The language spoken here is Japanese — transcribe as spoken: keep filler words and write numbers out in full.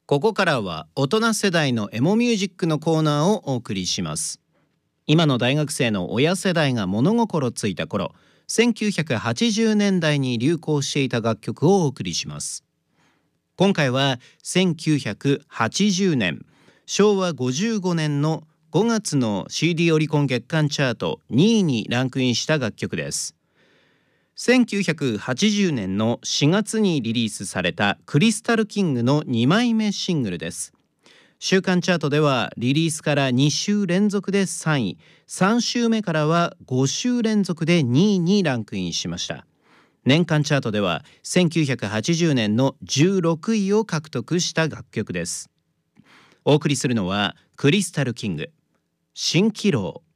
ここからは大人世代のエモミュージックのコーナーをお送りします。今の大学生の親世代が物心ついた頃、せんきゅうひゃくはちじゅうねんだいに流行していた楽曲をお送りします。今回はせんきゅうひゃくはちじゅうねん、しょうわごじゅうごねんのごがつの シーディー オリコン月間チャートにいにランクインした楽曲です。せんきゅうひゃくはちじゅうねんのしがつにリリースされたクリスタルキングのにまいめシングルです。週間チャートではリリースからにしゅう連続でさんい、さん週目からはご週連続でにいにランクインしました。年間チャートではせんきゅうひゃくはちじゅうねんのじゅうろくいを獲得した楽曲です。お送りするのはクリスタルキング、蜃気楼。